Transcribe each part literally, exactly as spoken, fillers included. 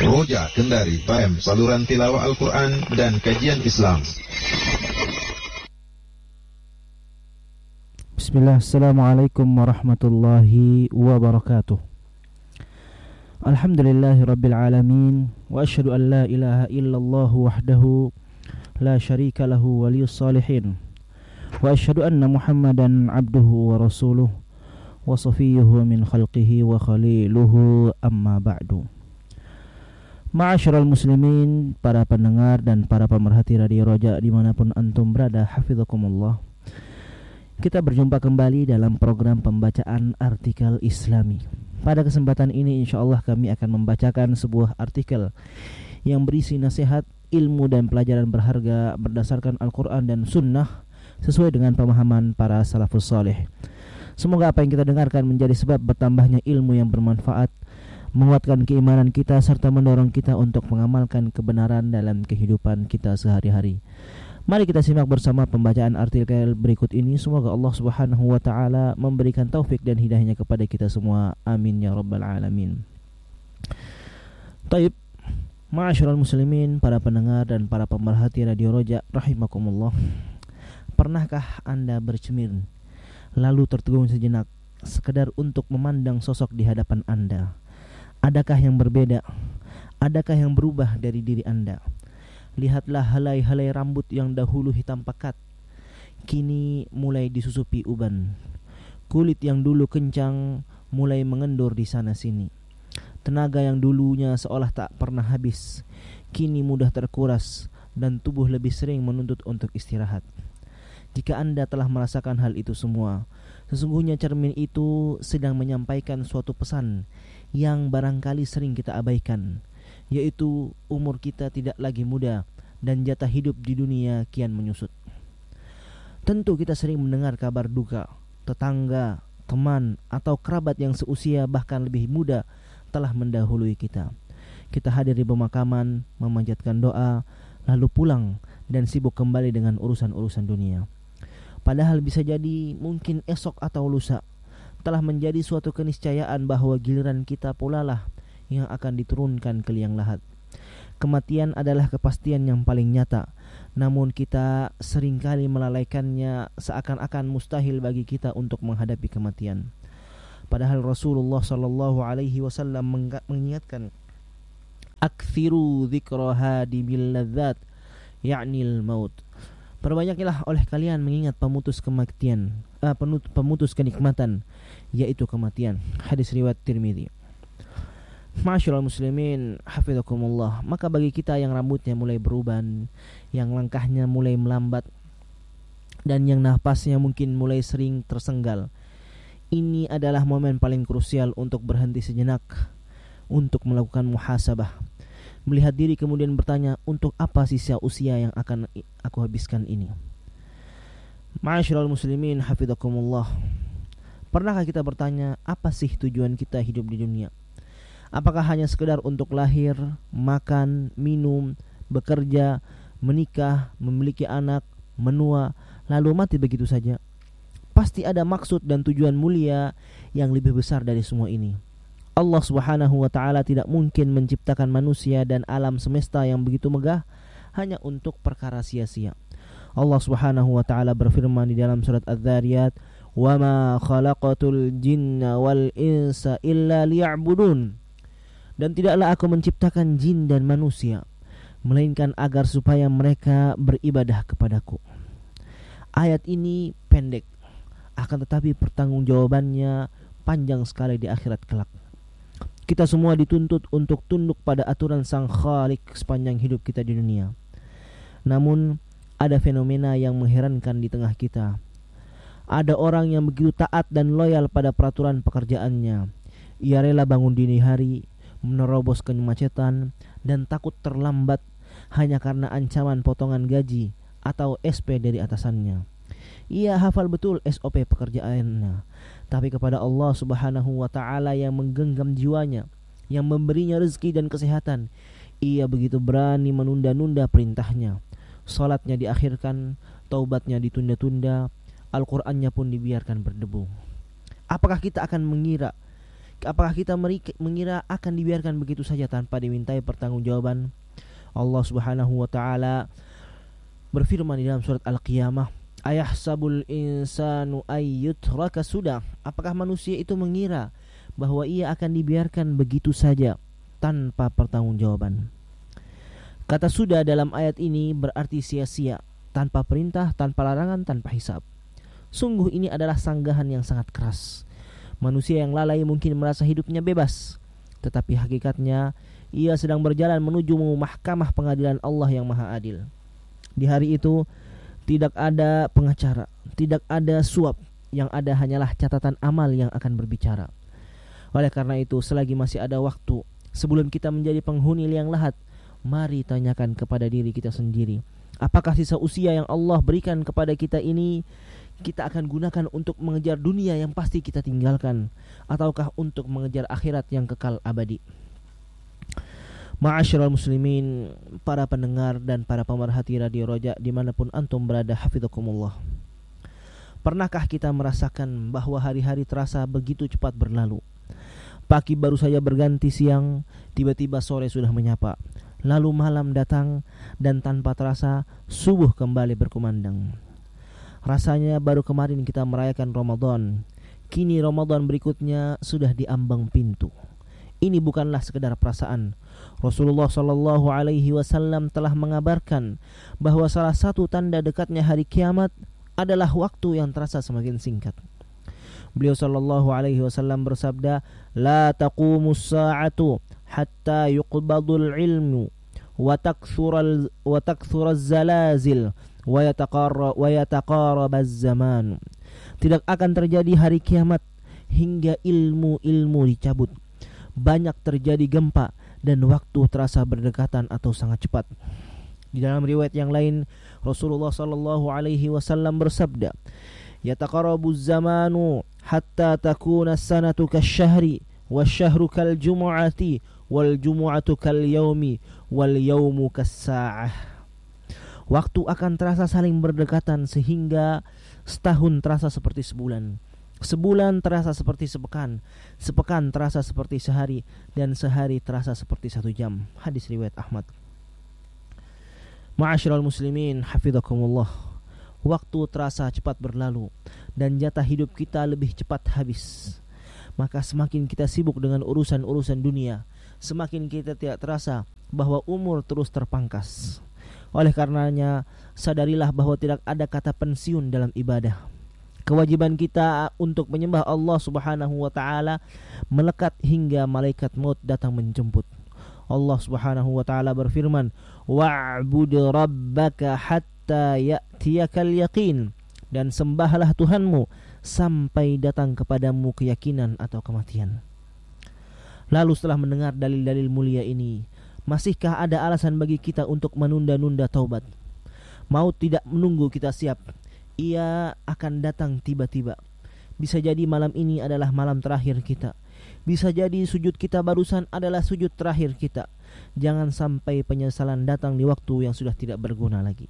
Roja Kendari F M, saluran tilawah Al-Quran dan kajian Islam. Bismillah, assalamualaikum warahmatullahi wabarakatuh. Alhamdulillahi rabbil alamin, wa ashhadu an la ilaha illallah wahdahu la syarika lahu waliyus salihin, wa ashhadu anna Muhammadan abduhu wa rasuluh wa safiyyuhu min khalqihi wa khaliluhu, amma ba'du. Ma'asyiral muslimin, para pendengar dan para pemerhati Radio Roja dimanapun antum berada, hafizakumullah. Kita berjumpa kembali dalam program pembacaan artikel Islami. Pada kesempatan ini insyaallah kami akan membacakan sebuah artikel yang berisi nasihat, ilmu dan pelajaran berharga berdasarkan Al-Quran dan Sunnah sesuai dengan pemahaman para salafus saleh. Semoga apa yang kita dengarkan menjadi sebab bertambahnya ilmu yang bermanfaat, menguatkan keimanan kita serta mendorong kita untuk mengamalkan kebenaran dalam kehidupan kita sehari-hari. Mari kita simak bersama pembacaan artikel berikut ini. Semoga Allah Subhanahu wa taala memberikan taufik dan hidayahnya kepada kita semua. Amin ya rabbal alamin. Taib, ma'asyiral muslimin, para pendengar dan para pemerhati Radio Roja rahimakumullah. Pernahkah Anda bercermin lalu tertegun sejenak sekedar untuk memandang sosok di hadapan Anda? Adakah yang berbeda? Adakah yang berubah dari diri Anda? Lihatlah helai-helai rambut yang dahulu hitam pekat, kini mulai disusupi uban. Kulit yang dulu kencang mulai mengendur di sana sini. Tenaga yang dulunya seolah tak pernah habis, kini mudah terkuras dan tubuh lebih sering menuntut untuk istirahat. Jika Anda telah merasakan hal itu semua, sesungguhnya cermin itu sedang menyampaikan suatu pesan yang barangkali sering kita abaikan, yaitu umur kita tidak lagi muda dan jatah hidup di dunia kian menyusut. Tentu kita sering mendengar kabar duka, tetangga, teman, atau kerabat yang seusia bahkan lebih muda telah mendahului kita. Kita hadir di pemakaman, memanjatkan doa, lalu pulang dan sibuk kembali dengan urusan-urusan dunia. Padahal bisa jadi mungkin esok atau lusa telah menjadi suatu keniscayaan bahwa giliran kita pula lah yang akan diturunkan ke liang lahat. Kematian adalah kepastian yang paling nyata, namun kita seringkali melalaikannya seakan-akan mustahil bagi kita untuk menghadapi kematian. Padahal Rasulullah sallallahu alaihi wasallam mengingatkan, "Aktsiru dzikra hadimil ladzat", yakni al-maut. Perbanyaklah oleh kalian mengingat pemutus kematian, uh, pemutus kenikmatan, yaitu kematian. Hadis riwayat Tirmidzi. Ma'asyiral muslimin, hafizakumullah. Maka bagi kita yang rambutnya mulai beruban, yang langkahnya mulai melambat, dan yang nafasnya mungkin mulai sering tersenggal, ini adalah momen paling krusial untuk berhenti sejenak, untuk melakukan muhasabah, melihat diri kemudian bertanya, untuk apa sisa usia yang akan aku habiskan ini? Ma'asyiral muslimin, hafizakumullah. Pernahkah kita bertanya, apa sih tujuan kita hidup di dunia? Apakah hanya sekedar untuk lahir, makan, minum, bekerja, menikah, memiliki anak, menua, lalu mati begitu saja? Pasti ada maksud dan tujuan mulia yang lebih besar dari semua ini. Allah Subhanahu wa taala tidak mungkin menciptakan manusia dan alam semesta yang begitu megah hanya untuk perkara sia-sia. Allah Subhanahu wa taala berfirman di dalam surat Az-Zariyat, "Wa ma khalaqatul jinna wal insa illa liya'budun." Dan tidaklah aku menciptakan jin dan manusia melainkan agar supaya mereka beribadah kepadaku. Ayat ini pendek, akan tetapi pertanggungjawabannya panjang sekali di akhirat kelak. Kita semua dituntut untuk tunduk pada aturan Sang Khalik sepanjang hidup kita di dunia. Namun ada fenomena yang mengherankan di tengah kita. Ada orang yang begitu taat dan loyal pada peraturan pekerjaannya. Ia rela bangun dini hari, menerobos kemacetan, dan takut terlambat hanya karena ancaman potongan gaji atau S P dari atasannya. Ia hafal betul S O P pekerjaannya, tapi kepada Allah Subhanahu wa taala yang menggenggam jiwanya, yang memberinya rezeki dan kesehatan, ia begitu berani menunda-nunda perintahnya. Salatnya diakhirkan, taubatnya ditunda-tunda, Al-Qur'annya pun dibiarkan berdebu. Apakah kita akan mengira Apakah kita mengira akan dibiarkan begitu saja tanpa dimintai pertanggungjawaban? Allah Subhanahu wa taala berfirman di dalam surat Al-Qiyamah, ayahsabul insanu ayyutraka sudah. Apakah manusia itu mengira bahwa ia akan dibiarkan begitu saja tanpa pertanggungjawaban? Kata sudah dalam ayat ini berarti sia-sia, tanpa perintah, tanpa larangan, tanpa hisab. Sungguh ini adalah sanggahan yang sangat keras. Manusia yang lalai mungkin merasa hidupnya bebas, tetapi hakikatnya ia sedang berjalan menuju mahkamah pengadilan Allah yang Maha Adil. Di hari itu tidak ada pengacara, tidak ada suap, yang ada hanyalah catatan amal yang akan berbicara. Oleh karena itu, selagi masih ada waktu sebelum kita menjadi penghuni liang lahat, mari tanyakan kepada diri kita sendiri, apakah sisa usia yang Allah berikan kepada kita ini kita akan gunakan untuk mengejar dunia yang pasti kita tinggalkan, ataukah untuk mengejar akhirat yang kekal abadi? Ma'asyiral muslimin, para pendengar dan para pemerhati Radio Roja dimanapun antum berada, hafizakumullah. Pernahkah kita merasakan bahwa hari-hari terasa begitu cepat berlalu? Pagi baru saja berganti siang, tiba-tiba sore sudah menyapa, lalu malam datang, dan tanpa terasa subuh kembali berkumandang. Rasanya baru kemarin kita merayakan Ramadan, kini Ramadan berikutnya sudah diambang pintu. Ini bukanlah sekedar perasaan. Rasulullah sallallahu alaihi wasallam telah mengabarkan bahwa salah satu tanda dekatnya hari kiamat adalah waktu yang terasa semakin singkat. Beliau sallallahu alaihi wasallam bersabda, "La taqumus sa'atu hatta yuqbadul ilmu wa takthural wa takthuraz zalazil wa yataqarra wa yataqarabaz zaman." Tidak akan terjadi hari kiamat hingga ilmu-ilmu dicabut, banyak terjadi gempa, dan waktu terasa berdekatan atau sangat cepat. Di dalam riwayat yang lain, Rasulullah sallallahu alaihi wasallam bersabda, "Yataqarabuz zamanu hatta takuna as-sanatu kasyahri wasyahru kaljumu'ati wal jumu'atu kalyaumi wal yaumu kas-sa'ah." Waktu akan terasa saling berdekatan sehingga setahun terasa seperti sebulan, sebulan terasa seperti sepekan, sepekan terasa seperti sehari, dan sehari terasa seperti satu jam. Hadis riwayat Ahmad. Ma'asyiral muslimin, hafizakumullah. Waktu terasa cepat berlalu dan jatah hidup kita lebih cepat habis. Maka semakin kita sibuk dengan urusan-urusan dunia, semakin kita tidak terasa bahwa umur terus terpangkas. Oleh karenanya, sadarilah bahwa tidak ada kata pensiun dalam ibadah. Kewajiban kita untuk menyembah Allah Subhanahu wa taala melekat hingga malaikat maut datang menjemput. Allah Subhanahu wa taala berfirman, "Wa'bud rabbaka hatta ya'tiyakal yaqin." Dan sembahlah Tuhanmu sampai datang kepadamu keyakinan atau kematian. Lalu setelah mendengar dalil-dalil mulia ini, masihkah ada alasan bagi kita untuk menunda-nunda taubat? Maut tidak menunggu kita siap. Ia akan datang tiba-tiba. Bisa jadi malam ini adalah malam terakhir kita. Bisa jadi sujud kita barusan adalah sujud terakhir kita. Jangan sampai penyesalan datang di waktu yang sudah tidak berguna lagi.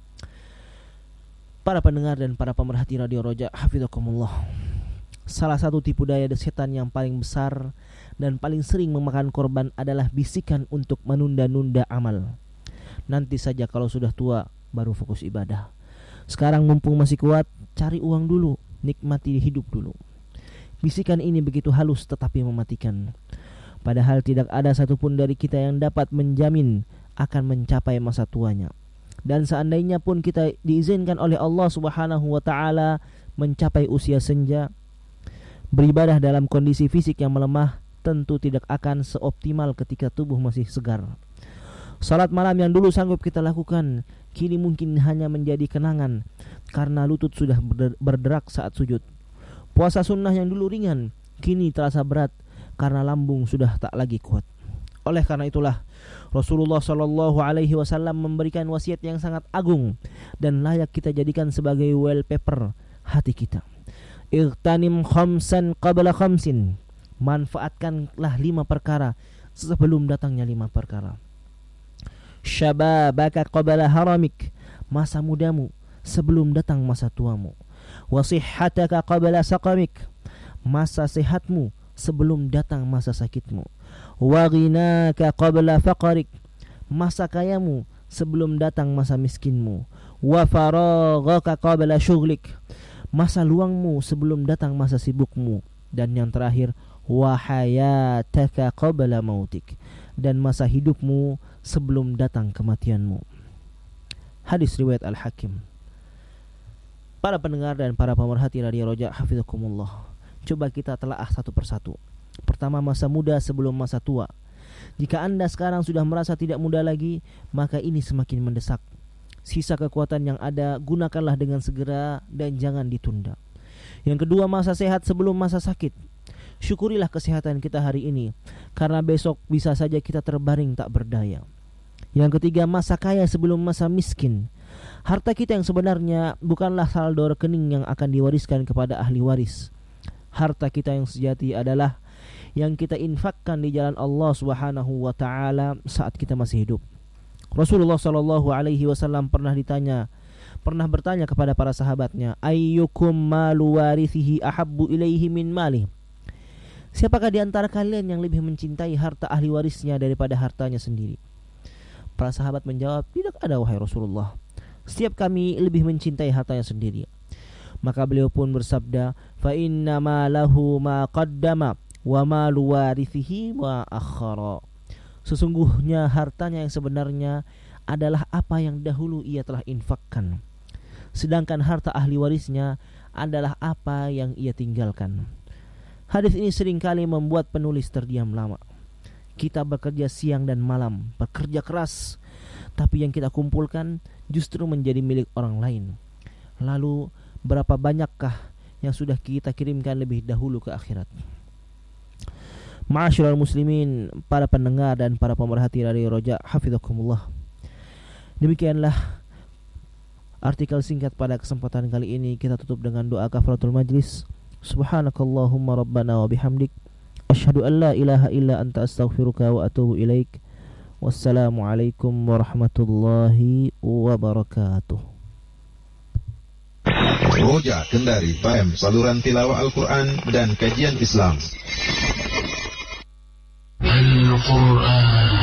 Para pendengar dan para pemerhati Radio Roja, hafizakumullah. Salah satu tipu daya setan yang paling besar dan paling sering memakan korban adalah bisikan untuk menunda-nunda amal. Nanti saja kalau sudah tua baru fokus ibadah. Sekarang mumpung masih kuat, cari uang dulu, nikmati hidup dulu. Bisikan ini begitu halus tetapi mematikan. Padahal tidak ada satupun dari kita yang dapat menjamin akan mencapai masa tuanya. Dan seandainya pun kita diizinkan oleh Allah Subhanahu wa taala mencapai usia senja, beribadah dalam kondisi fisik yang melemah tentu tidak akan seoptimal ketika tubuh masih segar. Salat malam yang dulu sanggup kita lakukan, kini mungkin hanya menjadi kenangan karena lutut sudah berderak saat sujud. Puasa sunnah yang dulu ringan, kini terasa berat karena lambung sudah tak lagi kuat. Oleh karena itulah Rasulullah sallallahu alaihi wasallam memberikan wasiat yang sangat agung dan layak kita jadikan sebagai wallpaper hati kita. Ightanim khamsan qabla khamsin. Manfaatkanlah lima perkara sebelum datangnya lima perkara. Syababaka qabla haramik. Masa mudamu sebelum datang masa tuamu. Wasihhataka qabla saqamik. Masa sehatmu sebelum datang masa sakitmu. Wa ghinaka qabla faqrik, masa kayamu sebelum datang masa miskinmu. Wa faraghaka qabla syughlik, masa luangmu sebelum datang masa sibukmu. Dan yang terakhir, wa hayataka qabla mautik, dan masa hidupmu sebelum datang kematianmu. Hadis riwayat Al-Hakim. Para pendengar dan para pemerhati Radio Roja, hafizakumullah, coba kita telaah satu persatu. Pertama, masa muda sebelum masa tua. Jika Anda sekarang sudah merasa tidak muda lagi, maka ini semakin mendesak. Sisa kekuatan yang ada gunakanlah dengan segera dan jangan ditunda. Yang kedua, masa sehat sebelum masa sakit. Syukurilah kesehatan kita hari ini, karena besok bisa saja kita terbaring tak berdaya. Yang ketiga, masa kaya sebelum masa miskin. Harta kita yang sebenarnya bukanlah saldo rekening yang akan diwariskan kepada ahli waris. Harta kita yang sejati adalah yang kita infakkan di jalan Allah Subhanahu wa taala saat kita masih hidup. Rasulullah sallallahu alaihi wasallam pernah ditanya, pernah bertanya kepada para sahabatnya, ayyukum malu warithihi ahabbu ilaihi min malih? Siapakah di antara kalian yang lebih mencintai harta ahli warisnya daripada hartanya sendiri? Para sahabat menjawab, tidak ada wahai Rasulullah. Setiap kami lebih mencintai hartanya sendiri. Maka beliau pun bersabda, fa inna ma lahu ma qaddama wa ma luwarithihi ma akhara. Sesungguhnya hartanya yang sebenarnya adalah apa yang dahulu ia telah infakkan, sedangkan harta ahli warisnya adalah apa yang ia tinggalkan. Hadis ini seringkali membuat penulis terdiam lama. Kita bekerja siang dan malam, bekerja keras, tapi yang kita kumpulkan justru menjadi milik orang lain. Lalu berapa banyakkah yang sudah kita kirimkan lebih dahulu ke akhirat? Ma'asyiral muslimin, para pendengar dan para pemerhati Radio Roja, hafizakumullah. Demikianlah artikel singkat pada kesempatan kali ini. Kita tutup dengan doa kafaratul majlis. Subhanakallahumma rabbana wa bihamdik, asyhadu an la ilaha illa anta astaghfiruka wa atubu ilaik. Wassalamualaikum warahmatullahi wabarakatuh. Roja Kendari F M, saluran tilawah Al-Quran dan kajian Islam. Al-Quran